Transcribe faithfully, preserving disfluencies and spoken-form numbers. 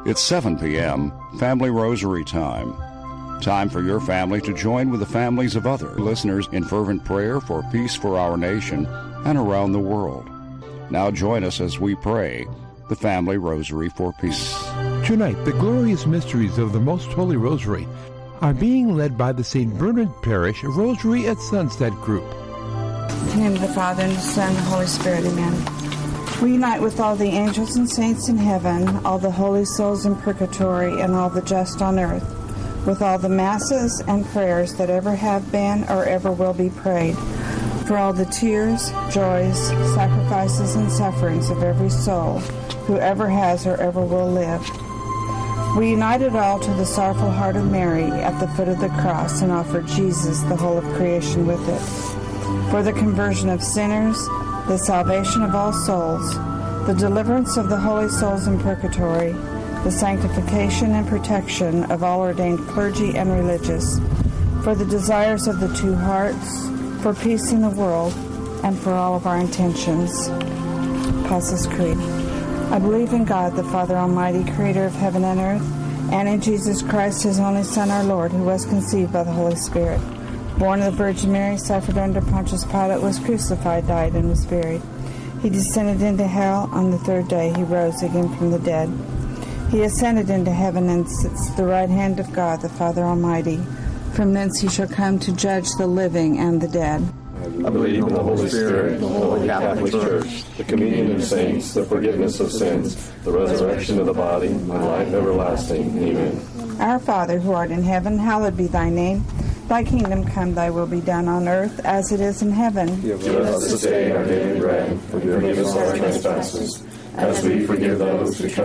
It's seven p.m., Family Rosary time. Time for your family to join with the families of other listeners in fervent prayer for peace for our nation and around the world. Now join us as we pray the Family Rosary for Peace. Tonight, the glorious mysteries of the Most Holy Rosary are being led by the Saint Bernard Parish Rosary at Sunset Group. In the name of the Father, and the Son, and the Holy Spirit, amen. We unite with all the angels and saints in heaven, all the holy souls in purgatory, and all the just on earth, with all the masses and prayers that ever have been or ever will be prayed, for all the tears, joys, sacrifices, and sufferings of every soul who ever has or ever will live. We unite it all to the sorrowful heart of Mary at the foot of the cross and offer Jesus, the whole of creation, with it, for the conversion of sinners, the salvation of all souls, the deliverance of the holy souls in purgatory, the sanctification and protection of all ordained clergy and religious, for the desires of the two hearts, for peace in the world, and for all of our intentions. Apostles' Creed. I believe in God, the Father Almighty, creator of heaven and earth, and in Jesus Christ, his only Son, our Lord, who was conceived by the Holy Spirit, born of the Virgin Mary, suffered under Pontius Pilate, was crucified, died, and was buried. He descended into hell. On the third day he rose again from the dead. He ascended into heaven and sits at the right hand of God, the Father Almighty. From thence he shall come to judge the living and the dead. I believe in the Holy Spirit, the Holy Catholic Church, the communion of saints, the forgiveness of sins, the resurrection of the body, and life everlasting. Amen. Our Father, who art in heaven, hallowed be thy name. Thy kingdom come, thy will be done on earth as it is in heaven. Give us this day our daily bread, and forgive us our trespasses, as we forgive those who trespass